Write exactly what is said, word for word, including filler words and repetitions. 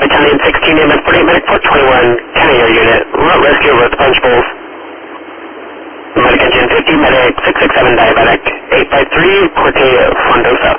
Battalion sixteen, M S forty, Medic four twenty-one, County Air Unit, route rescue with punch bowls. Medic Engine fifty, Medic six six seven, Diabetic eight five three, Corte Fondo South.